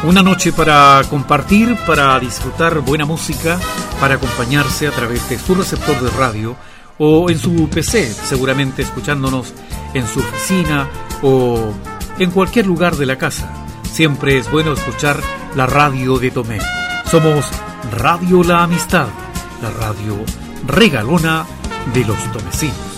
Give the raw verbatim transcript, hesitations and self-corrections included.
Una noche para compartir, para disfrutar buena música, para acompañarse a través de su receptor de radio o en su P C, seguramente escuchándonos en su oficina o en cualquier lugar de la casa. Siempre es bueno escuchar la radio de Tomé. Somos Radio La Amistad, la radio regalona de los tomecinos.